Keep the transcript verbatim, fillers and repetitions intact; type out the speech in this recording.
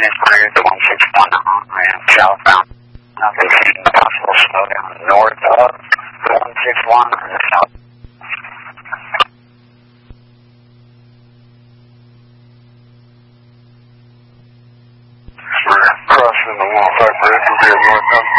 inquiry to one six one and southbound. Nothing seen possible slowdown north of the one six one and the south. We're crossing the one oh five bridge. We'll be at north.